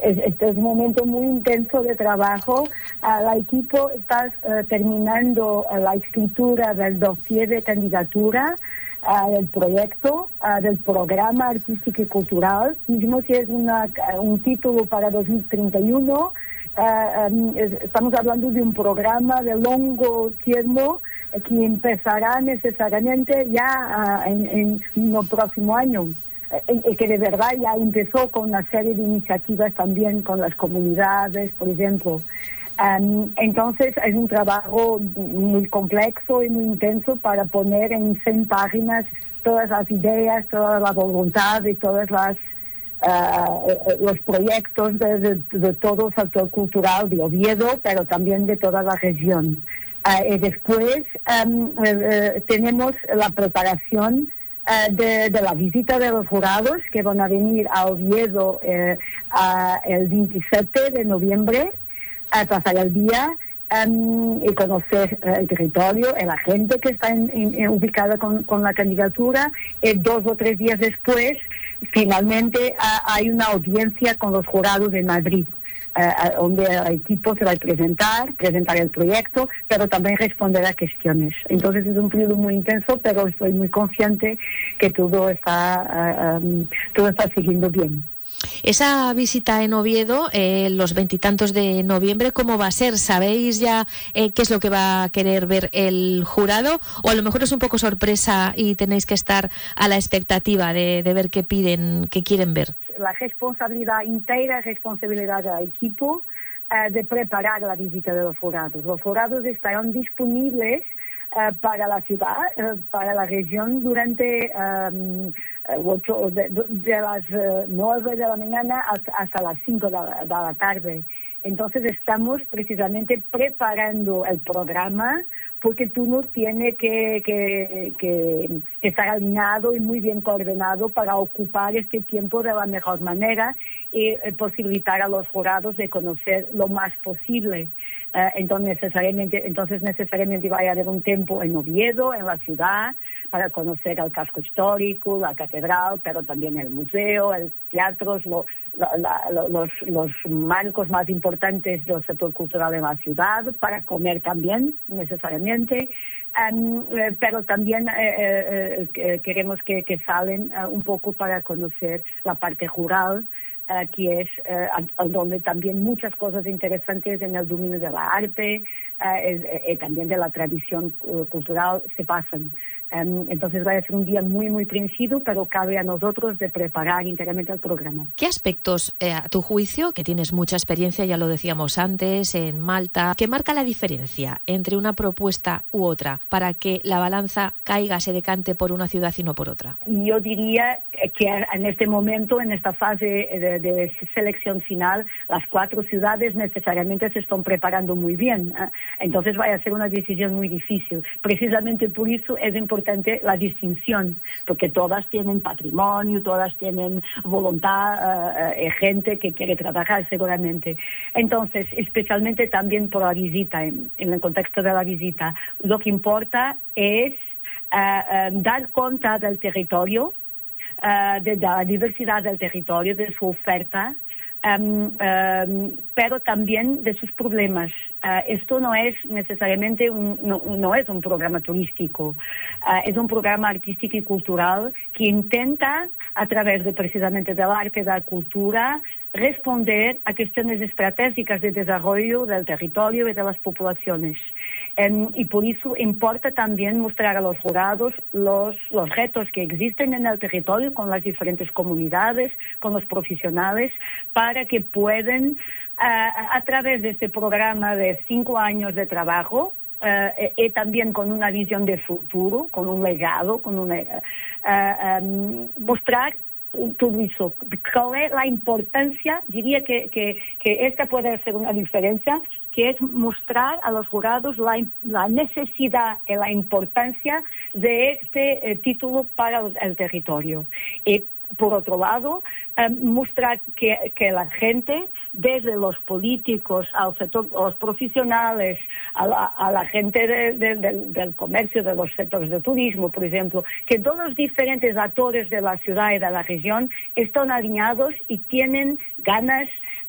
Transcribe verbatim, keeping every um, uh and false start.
este es un momento muy intenso de trabajo. Uh, el equipo está uh, terminando uh, la escritura del dossier de candidatura, uh, del proyecto, uh, del programa artístico y cultural, mismo si es una, un título para dos mil treinta y uno. Uh, um, es, estamos hablando de un programa de largo tiempo eh, que empezará necesariamente ya uh, en, en el próximo año. Y que de verdad ya empezó con una serie de iniciativas también con las comunidades, por ejemplo. Um, entonces es un trabajo muy complejo y muy intenso para poner en cien páginas todas las ideas, toda la voluntad y todas las uh, los proyectos de, de, de todo el sector cultural de Oviedo, pero también de toda la región. Uh, y después um, uh, uh, tenemos la preparación De, de la visita de los jurados que van a venir a Oviedo eh, a el veintisiete de noviembre a pasar el día um, y conocer el territorio, la gente que está en, en, ubicada con, con la candidatura. Y dos o tres días después, finalmente, uh, hay una audiencia con los jurados en Madrid. Uh, donde el equipo se va a presentar, presentar el proyecto, pero también responder a cuestiones. Entonces es un periodo muy intenso, pero estoy muy consciente que todo está, uh, um, todo está siguiendo bien. Esa visita en Oviedo, eh, los veintitantos de noviembre, ¿cómo va a ser? ¿Sabéis ya eh, qué es lo que va a querer ver el jurado? ¿O a lo mejor es un poco sorpresa y tenéis que estar a la expectativa de, de ver qué piden, qué quieren ver? La responsabilidad entera, responsabilidad del equipo uh, de preparar la visita de los jurados. Los jurados estarán disponibles Uh, para la ciudad, uh, para la región durante um, ocho, de, de las uh, nueve de la mañana hasta, hasta las cinco de la, de la tarde. Entonces estamos precisamente preparando el programa porque todo tiene que, que, que, que estar alineado y muy bien coordinado para ocupar este tiempo de la mejor manera y eh, posibilitar a los jurados de conocer lo más posible. Uh, entonces, necesariamente, entonces necesariamente va a haber un tiempo en Oviedo, en la ciudad, para conocer el casco histórico, la catedral, pero también el museo, el teatro, lo, la, la, los, los marcos más importantes del sector cultural en la ciudad, para comer también, necesariamente. Um, eh, pero también eh, eh, queremos que, que salen uh, un poco para conocer la parte rural, Uh, que es uh, donde también muchas cosas interesantes en el dominio de la arte uh, y, y también de la tradición uh, cultural se pasan. Um, entonces va a ser un día muy, muy príncipe, pero cabe a nosotros de preparar íntegramente el programa. ¿Qué aspectos, eh, a tu juicio, que tienes mucha experiencia, ya lo decíamos antes, en Malta, que marca la diferencia entre una propuesta u otra para que la balanza caiga, se decante por una ciudad y no por otra? Yo diría que en este momento, en esta fase de, de selección final, las cuatro ciudades necesariamente se están preparando muy bien. ¿eh? Entonces va a ser una decisión muy difícil. Precisamente por eso es importante la distinción, porque todas tienen patrimonio, todas tienen voluntad, uh, uh, gente que quiere trabajar seguramente. Entonces, especialmente también por la visita, en, en el contexto de la visita, lo que importa es uh, uh, dar cuenta del territorio, uh, de, de la diversidad del territorio, de su oferta, Um, um, pero también de sus problemas. Uh, esto no es necesariamente un, no, no es un programa turístico, uh, es un programa artístico y cultural que intenta, a través de precisamente del arte y de la cultura, responder a cuestiones estratégicas de desarrollo del territorio y de las poblaciones. Um, y por eso importa también mostrar a los jurados los, los retos que existen en el territorio con las diferentes comunidades, con los profesionales, para que puedan, uh, a través de este programa de cinco años de trabajo, Uh, y, y también con una visión de futuro, con un legado, con una, uh, um, mostrar todo eso. ¿Cuál es la importancia? Diría que, que, que esta puede ser una diferencia, que es mostrar a los jurados la, la necesidad y la importancia de este eh, título para el territorio. Y por otro lado, eh, mostrar que, que la gente, desde los políticos al sector, a los profesionales, a la, a la gente de, de, de, del comercio, de los sectores de turismo, por ejemplo, que todos los diferentes actores de la ciudad y de la región están alineados y tienen ganas